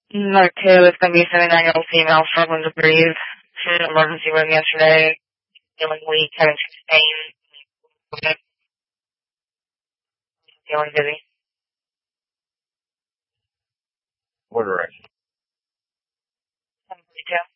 Number two is going to be a 79-year-old female struggling to breathe. She was in the emergency room yesterday, feeling weak, having chest pain, feeling dizzy. What direction? 7:42.